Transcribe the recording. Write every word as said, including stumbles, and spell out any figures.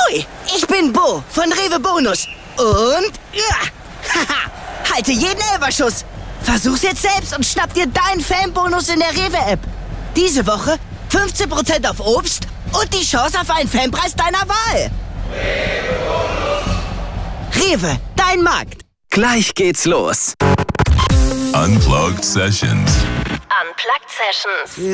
Ahoi, ich bin Bo von Rewe Bonus. Und, ja, haha, halte jeden Elferschuss. Versuch's jetzt selbst und schnapp dir deinen Fanbonus in der Rewe-App. Diese Woche fünfzehn Prozent auf Obst und die Chance auf einen Fanpreis deiner Wahl. Rewe, dein Markt. Gleich geht's los. Unplugged Sessions. Unplugged Sessions.